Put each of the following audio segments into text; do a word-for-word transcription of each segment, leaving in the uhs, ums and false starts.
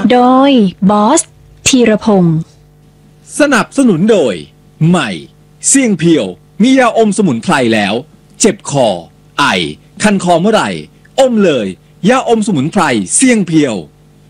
โดยบอสธีรพงศ์สนับสนุนโดยใหม่เสี่ยงเพียวมียาอมสมุนไพรแล้วเจ็บคอไอคันคอเมื่อไหร่อมเลยยาอมสมุนไพรเสี่ยงเพียว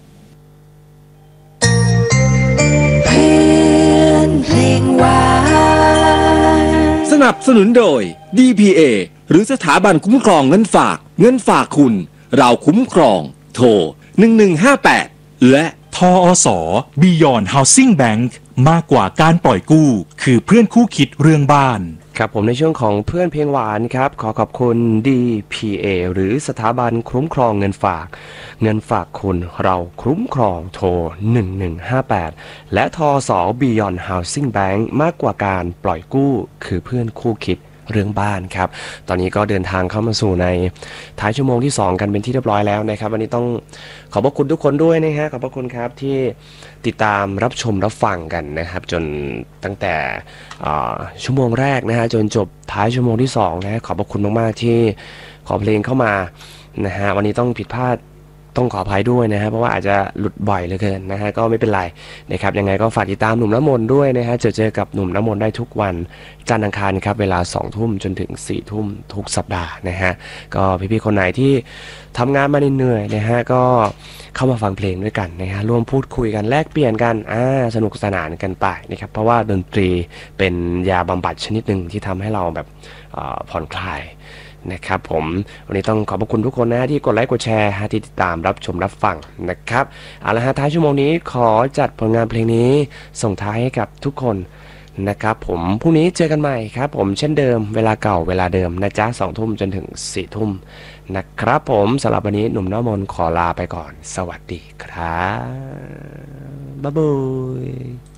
เพลงหวานสนับสนุนโดย ดี พี เอ หรือสถาบันคุ้มครองเงินฝากเงินฝากคุณเราคุ้มครองโทรหนึ่งหนึ่งห้าแปดและทอส Beyond Housing Bank มากกว่าการปล่อยกู้คือเพื่อนคู่คิดเรื่องบ้านครับผมในช่วงของเพื่อนเพลงหวานครับขอขอบคุณ ดี พี เอ หรือสถาบันคุ้มครองเงินฝากเงินฝากคุณเราคุ้มครองโทรหนึ่งหนึ่งห้าแปดและทอส Beyond Housing Bank มากกว่าการปล่อยกู้คือเพื่อนคู่คิดเรื่องบ้านครับตอนนี้ก็เดินทางเข้ามาสู่ในท้ายชั่วโมงที่สองกันเป็นที่เรียบร้อยแล้วนะครับวันนี้ต้องขอบพระคุณทุกคนด้วยนะฮะขอบพระคุณครับที่ติดตามรับชมรับฟังกันนะครับจนตั้งแต่ชั่วโมงแรกนะฮะจนจบท้ายชั่วโมงที่สองนะฮะขอบพระคุณมากๆที่ขอเพลงเข้ามานะฮะวันนี้ต้องผิดพลาดต้องขออภัยด้วยนะฮะเพราะว่าอาจจะหลุดบ่อยเหลือเกินนะฮะก็ไม่เป็นไรนะครับยังไงก็ฝากติดตามหนุ่มน้ำมนต์ด้วยนะฮะเจอเจอกับหนุ่มน้ำมนต์ได้ทุกวันจันทร์อังคารครับเวลาสองทุ่มจนถึงสี่ทุ่มทุกสัปดาห์นะฮะก็พี่ๆคนไหนที่ทำงานมาเหนื่อยนะฮะก็เข้ามาฟังเพลงด้วยกันนะฮะร่วมพูดคุยกันแลกเปลี่ยนกันอ่าสนุกสนานกันไปนะครับเพราะว่าดนตรีเป็นยาบำบัดชนิดหนึ่งที่ทำให้เราแบบผ่อนคลายนะครับผมวันนี้ต้องขอบพระคุณทุกคนนะที่กดไลค์กดแชร์ที่ติดตามรับชมรับฟังนะครับเอาละฮะท้ายชั่วโมงนี้ขอจัดผลงานเพลงนี้ส่งท้ายให้กับทุกคนนะครับผมพรุ่งนี้เจอกันใหม่ครับผมเช่นเดิมเวลาเก่าเวลาเดิมนะจ๊ะสองทุ่มจนถึงสี่ทุ่มนะครับผมสำหรับวันนี้หนุ่มน้ำมนต์ขอลาไปก่อนสวัสดีครับบ๊ายบาย